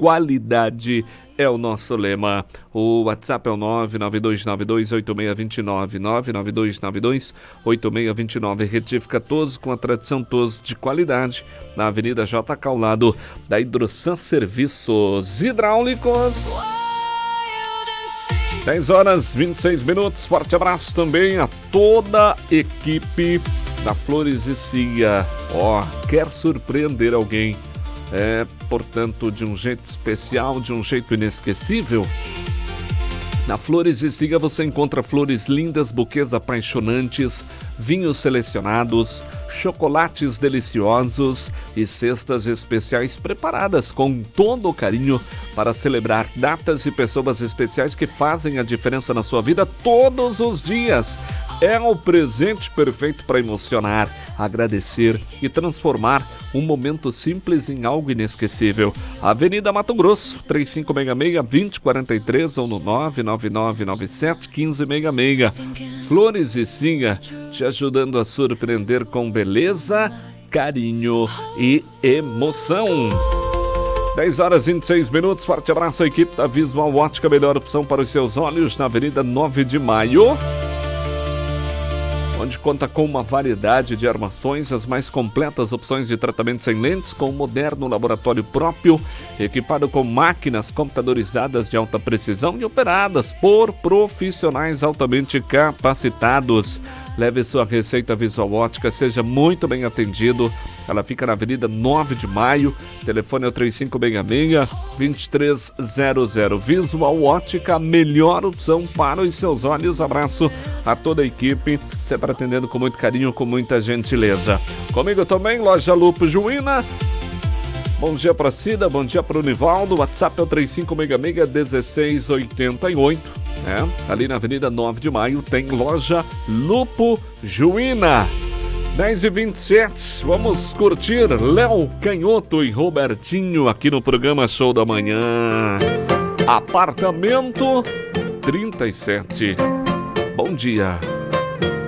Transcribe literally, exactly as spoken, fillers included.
qualidade é o nosso lema. O WhatsApp é o nove nove dois nove dois oito seis dois nove, nove nove dois nove dois oito seis dois nove. Retífica Toso, com a tradição Toso de qualidade, na Avenida J K, ao lado da Hidrosan Serviços Hidráulicos. dez horas e vinte e seis minutos. Forte abraço também a toda a equipe da Flores e Cia. Ó, oh, quer surpreender alguém? É, portanto, de um jeito especial, de um jeito inesquecível? Na Flores e Cia você encontra flores lindas, buquês apaixonantes, vinhos selecionados, chocolates deliciosos e cestas especiais preparadas com todo o carinho para celebrar datas e pessoas especiais que fazem a diferença na sua vida todos os dias. É o presente perfeito para emocionar, agradecer e transformar um momento simples em algo inesquecível. Avenida Mato Grosso, três cinco seis seis, dois zero quatro três ou no nove nove nove nove sete um cinco seis seis. Flores e Cia, te ajudando a surpreender com beleza, carinho e emoção. dez horas e vinte e seis minutos. Forte abraço à equipe da Visual Ótica, melhor opção para os seus olhos, na Avenida nove de maio. Onde conta com uma variedade de armações, as mais completas opções de tratamento sem lentes, com um moderno laboratório próprio, equipado com máquinas computadorizadas de alta precisão e operadas por profissionais altamente capacitados. Leve sua receita Visual Ótica, seja muito bem atendido. Ela fica na Avenida nove de maio, telefone é o três cinco seis seis, dois três zero zero. Visual Ótica, melhor opção para os seus olhos. Abraço a toda a equipe, sempre atendendo com muito carinho, com muita gentileza. Comigo também, Loja Lupo Juína. Bom dia para Cida, bom dia para o Nivaldo. WhatsApp é o três cinco seis seis, um seis oito oito. É, ali na Avenida nove de maio tem Loja Lupo Juína. dez e vinte e sete, vamos curtir Léo Canhoto e Robertinho aqui no programa Show da Manhã. Apartamento trinta e sete. Bom dia.